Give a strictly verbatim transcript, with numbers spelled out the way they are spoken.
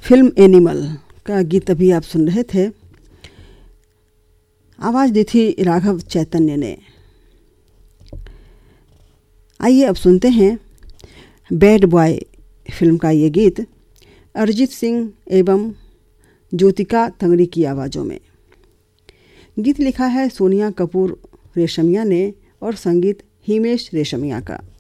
Film animal का गीत अभी आप सुन रहे थे। आवाज़ दी थी राघव चैतन्य ने। आइए अब सुनते हैं बैड बॉय फिल्म का ये गीत अरिजीत सिंह एवं ज्योतिका तंगड़ी की आवाज़ों में। गीत लिखा है सोनिया कपूर रेशमिया ने और संगीत हिमेश रेशमिया का।